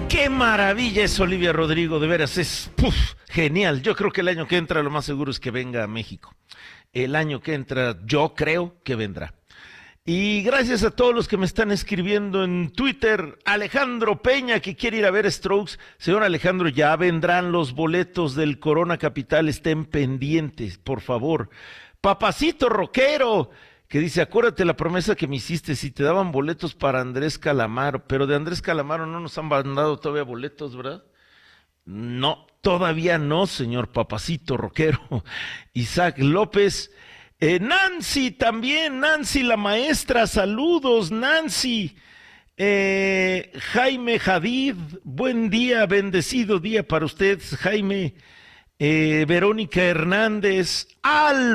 Qué maravilla es Olivia Rodrigo, de veras, es genial. Yo creo que el año que entra lo más seguro es que venga a México. El año que entra yo creo que vendrá. Y gracias a todos los que me están escribiendo en Twitter. Alejandro Peña, que quiere ir a ver Strokes. Señor Alejandro, ya vendrán los boletos del Corona Capital. Estén pendientes, por favor. Papacito Rockero, que dice, acuérdate la promesa que me hiciste, si te daban boletos para Andrés Calamaro. Pero de Andrés Calamaro no nos han mandado todavía boletos, ¿verdad? No, todavía no, señor Papacito Rockero. Isaac López. Nancy también, Nancy la maestra, saludos Nancy. Jaime Hadid, buen día, bendecido día para usted, Jaime. Verónica Hernández, Al